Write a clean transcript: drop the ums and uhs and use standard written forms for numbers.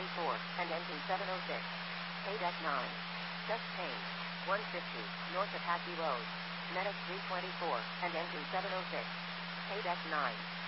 and engine 706. Paydeck 9. Just change. 150, north of Hackey Road. Medic 324, and engine 706. Paydeck 9.